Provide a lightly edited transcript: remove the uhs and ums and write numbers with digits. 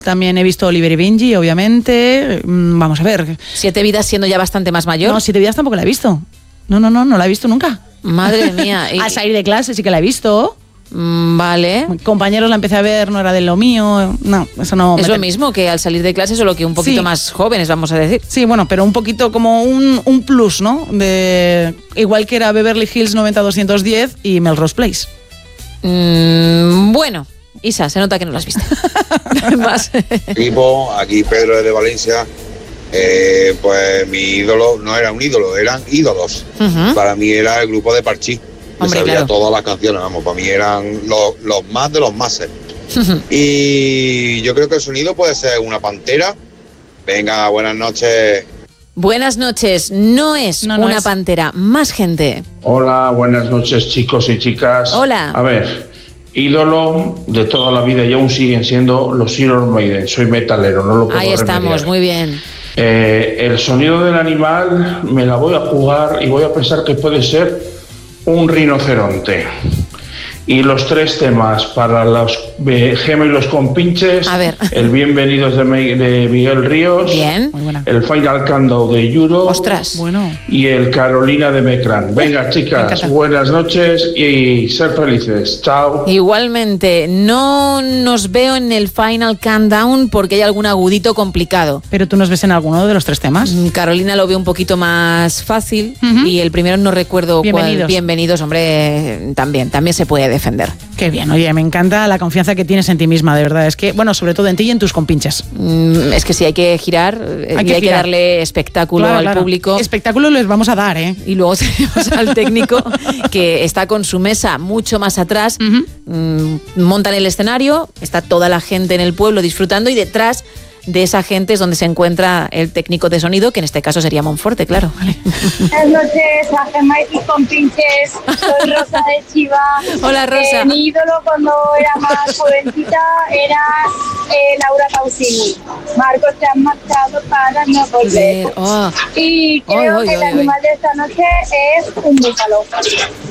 También he visto Oliver y Benji, obviamente. Vamos a ver. 7 vidas siendo ya bastante más mayor. No, 7 vidas tampoco la he visto. No la he visto nunca. Madre mía. Al salir de clase sí que la he visto. Vale. Compañeros la empecé a ver, no era de lo mío. No, eso no. Es lo mismo que al salir de clase, solo que un poquito más jóvenes, vamos a decir. Sí, bueno, pero un poquito como un plus, ¿no? Igual que era Beverly Hills 90210 y Melrose Place. Bueno, Isa, se nota que no lo has visto. Más. Equipo, aquí Pedro desde Valencia. Pues mi ídolo no era un ídolo, eran ídolos. Para mí era el grupo de Parchís. Me sabía todas las canciones, vamos, para mí eran los más de los máses. Y yo creo que el sonido puede ser una pantera. Venga, buenas noches. Buenas noches, no es una pantera, más gente. Hola, buenas noches chicos y chicas. Hola. A ver, ídolo de toda la vida y aún siguen siendo los Iron Maiden. Soy metalero, no lo puedo Ahí estamos, remediar. muy bien. El sonido del animal me la voy a jugar y voy a pensar que puede ser un rinoceronte. Y los 3 temas para los gemelos con pinches. A ver. El Bienvenidos de Miguel Ríos. Bien. El Final Countdown de Yuro. Ostras. Bueno. Y el Carolina de Mecrán. Venga, chicas, buenas noches y ser felices. Chao. Igualmente, no nos veo en el Final Countdown porque hay algún agudito complicado. ¿Pero tú nos ves en alguno de los 3 temas? Carolina lo veo un poquito más fácil y el primero no recuerdo cuál. Bienvenidos, hombre, también se puede defender. Qué bien, oye, me encanta la confianza que tienes en ti misma, de verdad. Es que, bueno, sobre todo en ti y en tus compinches. Es que si hay que girar, hay que darle espectáculo al público. Espectáculo les vamos a dar, ¿eh? Y luego tenemos al técnico que está con su mesa mucho más atrás, montan el escenario, está toda la gente en el pueblo disfrutando y detrás de esa gente es donde se encuentra el técnico de sonido, que en este caso sería Monforte, claro. Vale. Buenas noches, a Gemma y con pinches. Soy Rosa de Chiva. Hola, Rosa. Mi ídolo cuando era más jovencita era Laura Pausini. Marcos, te han marchado para no volver. Y creo que el animal de esta noche es un búfalo.